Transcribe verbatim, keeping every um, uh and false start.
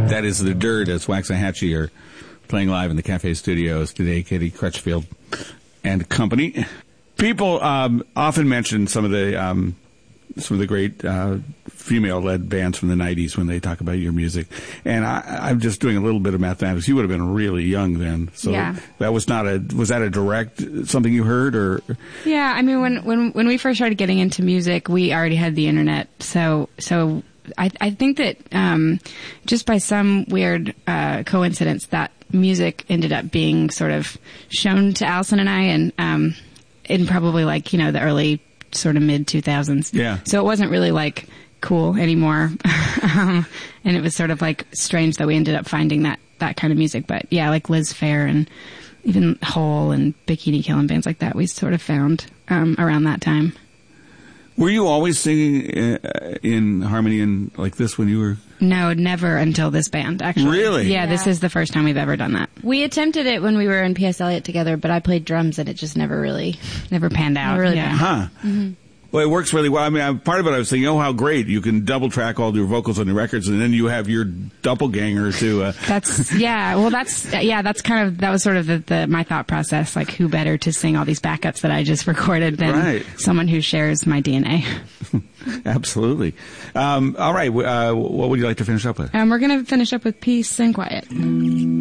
That is The Dirt, as Waxahachie are playing live in the Cafe Studios today. Katie Crutchfield and company. People um, often mention some of the um, some of the great uh, female-led bands from the nineties when they talk about your music. And I, I'm just doing a little bit of mathematics. You would have been really young then. So yeah. that was not a, was that a direct, something you heard or? Yeah, I mean, when, when, when we first started getting into music, we already had the internet. So, so I, I think that, um, just by some weird, uh, coincidence that music ended up being sort of shown to Allison and I and, um, in probably like, you know, the early sort of mid two thousands. Yeah. So it wasn't really like cool anymore. um, and it was sort of like strange that we ended up finding that, that kind of music. But yeah, like Liz Phair and even Hole and Bikini Kill and bands like that, we sort of found, um, around that time. Were you always singing uh, in harmony and like this when you were? No, never until this band, actually. Really? Yeah, Yeah. this is the first time we've ever done that. We attempted it when we were in P S Eliot together, but I played drums and it just never really... Never panned out. Never really yeah. Huh. Mm-hmm. Well, it works really well. I mean, I, part of it I was thinking, oh, how great. You can double track all your vocals on your records, and then you have your doppelganger to... Uh, That's, yeah, well, that's, yeah, that's kind of, that was sort of the, the, my thought process, like, who better to sing all these backups that I just recorded than Right. someone who shares my D N A. Absolutely. Um, all right. Uh, what would you like to finish up with? Um, we're going to finish up with Peace and Quiet.